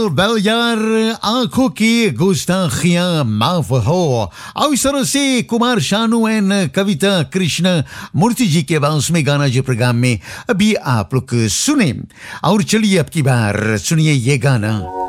Well यार, आंखों की गुस्ताखियां माफ हो। और इस तरह से कुमार शानू एंड कविता कृष्ण मूर्ति जी के आवाज में गाना जो प्रोग्राम में अभी आप लोग सुने। और चलिए अब की बार सुनिए ये गाना।